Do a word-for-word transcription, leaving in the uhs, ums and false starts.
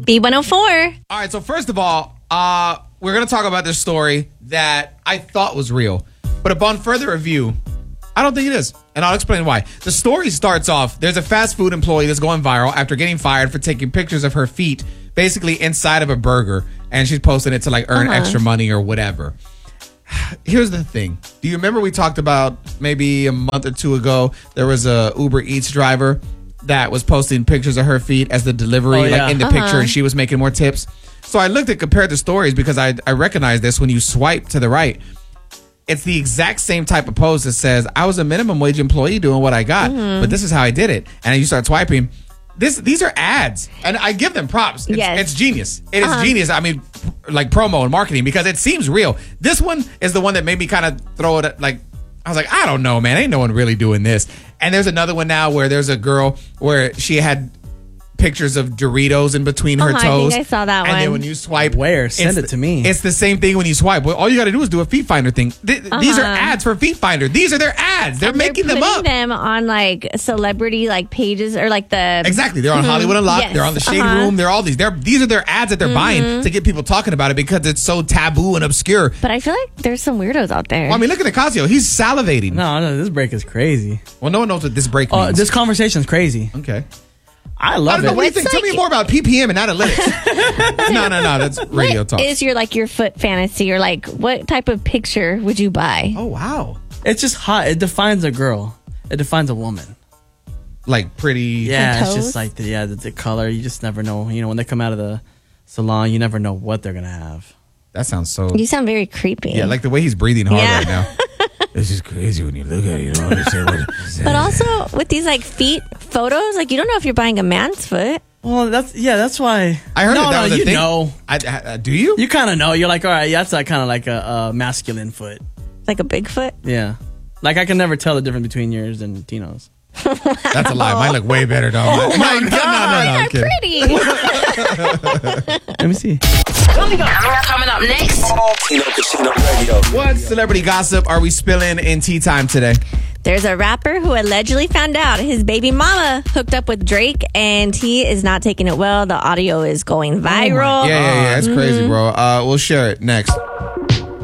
B one oh four. All right, so first of all, uh, we're going to talk about this story that I thought was real. But upon further review, I don't think it is. And I'll explain why. The story starts off, there's a fast food employee that's going viral after getting fired for taking pictures of her feet, basically inside of a burger. And she's posting it to like earn uh-huh. extra money or whatever. Here's the thing. Do you remember we talked about maybe a month or two ago, there was a Uber Eats driver that was posting pictures of her feet as the delivery, oh, yeah. like in the uh-huh. picture, and she was making more tips. So I looked at compared the stories because I I recognize this when you swipe to the right. It's the exact same type of post that says, I was a minimum wage employee doing what I got, mm-hmm. but this is how I did it. And you start swiping. This These are ads, and I give them props. It's, yes. it's genius. It uh-huh. is genius. I mean, like promo and marketing, because it seems real. This one is the one that made me kind of throw it at, like, I was like, I don't know, man. Ain't no one really doing this. And there's another one now where there's a girl where she had pictures of Doritos in between her uh-huh, toes. I think I saw that and one. And then when you swipe, where? Send it to me. It's the same thing when you swipe. Well, all you got to do is do a Feet Finder thing. Th- uh-huh. These are ads for Feet Finder. These are their ads. They're and making they're them up. them on like celebrity like pages or like the exactly. They're on mm-hmm. Hollywood Unlocked. Yes. They're on the Shade uh-huh. Room. They're all these. They're these are their ads that they're mm-hmm. buying to get people talking about it because it's so taboo and obscure. But I feel like there's some weirdos out there. Well, I mean, look at Ocasio. He's salivating. No, no, this break is crazy. Well, no one knows what this break means. Uh, this conversation's crazy. Okay. I love I don't know, it. what do you think? Like, tell me more about P P M and analytics. no, no, no. That's radio what talk. Is your like your foot fantasy or like what type of picture would you buy? Oh, wow. It's just hot. It defines a girl. It defines a woman. Like pretty. Yeah, it's just like the yeah the, the color. You just never know. You know, when they come out of the salon, you never know what they're gonna have. That sounds so. You sound very creepy. Yeah, like the way he's breathing hard yeah. right now. It's just crazy when you look at it. You don't understand what it is. But also with these like feet photos, like you don't know if you're buying a man's foot. Well, that's yeah, that's why I heard no, that, that no, was a you thing. know. I, I, do you? You kind of know. You're like, all right, yeah, that's like kind of like a, a masculine foot, like a big foot. Yeah, like I can never tell the difference between yours and Tino's. That's a lie. Mine look way better, though. Oh my no, god, no, no, no, pretty. Let me see. Coming up, coming up next. Tino Casino Radio. What celebrity gossip are we spilling in tea time today? There's a rapper who allegedly found out his baby mama hooked up with Drake, and he is not taking it well. The audio is going viral. Oh yeah, yeah, yeah. It's mm-hmm. crazy, bro. Uh, we'll share it next.